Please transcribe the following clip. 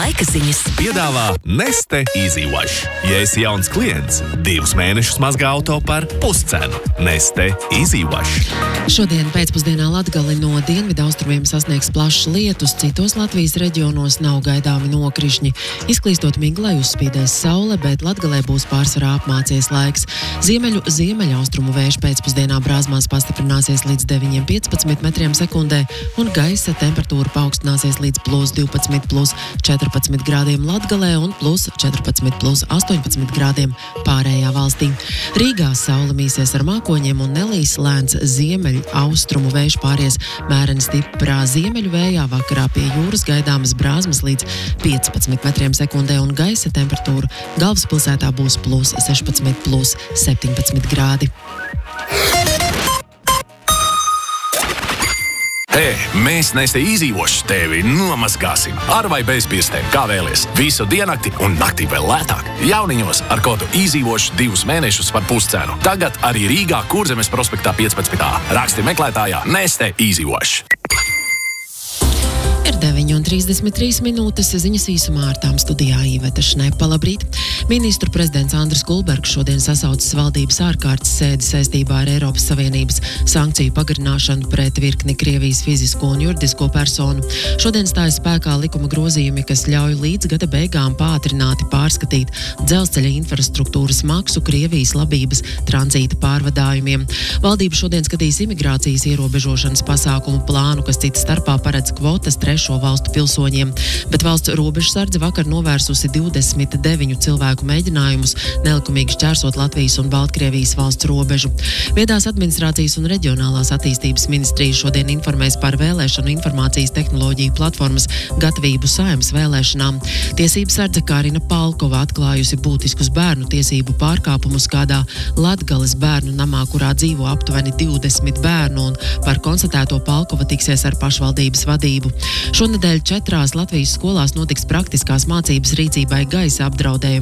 laika ziņas. Piedāvā Neste Easy Wash. Ja esi jauns klients, 2 mēnešus mazgā auto par puscenu. Neste Easy Wash. Šodien pēcpusdienā Latgali no dienvidaustrumiem sasniegs plašs lietus, citos Latvijas reģionos nav gaidāmi nokrišņi. Izklīstot miglai uzspīdēs saule, bet Latgalē būs pārsvarā apmācies laiks. Ziemeļaustrumu vējš pēcpusdienā Brāzmās pastiprināsies līdz 9–15 metriem sekundē, un gaisa temperatūra paaugstināsies līdz +12–+14 grādiem Latgalē un +14–+18 grādiem pārējā valstī. Rīgā saule mīsies ar mākoņiem un nelīs, lēns ziemeļaustrumu vējš pāries mēreni stiprā ziemeļu vējā, vakarā pie jūras gaidāmas Brāzmas līdz 15 metriem sekundē, un gaisa temperatūra galvaspilsētā būs +16–+17 grādi. Mēs Neste Easy Wash tevi nomazgāsim. Ar vai bez pirstēm, kā vēlies. Visu diennakti un naktī vēl lētāk. Jauniņos ar kodu Easy Wash 2 mēnešus par puscenu. Tagad arī Rīgā Kurzemes prospektā 15. Raksti meklētājā Neste Easy Wash. Ir 9:33 minūtes, ziņas īsumā ar tām studijā Īveta Šnepa. Labrīt! Ministru prezidents Andris Kulbergs šodien sasaucis valdības ārkārtas sēdi saistībā ar Eiropas Savienības sankciju pagarināšanu pret virkni Krievijas fizisko un juridisko personu. Šodien stājas spēkā likuma grozījumi, kas ļauj līdz gada beigām pātrināti pārskatīt dzelzceļa infrastruktūras maksu Krievijas labības tranzīta pārvadājumiem. Valdība šodien skatīs imigrācijas ierobežošanas pasākumu plānu, kas cita starpā paredz kvotas trešo valstu pilsoņiem, bet valsts robežsardze vakar novērsusi 29 cilvēku mēģinājumus nelikumīgi šķērsot Latvijas un Baltkrievijas valsts robežu. Viedās administrācijas un reģionālās attīstības ministrija šodien informēs par vēlēšanu informācijas tehnoloģiju platformas gatavību Saeimas vēlēšanām. Tiesības sardze Karina Palkova atklājusi būtiskus bērnu tiesību pārkāpumus kādā Latgales bērnu namā, kurā dzīvo aptuveni 20 bērnu, un par konstatēto Palkova tiksies ar pašvaldības vadību. Šonedēļ 4 Latvijas skolās notiks praktiskās mācības rīcībai gaisa apdraudējumu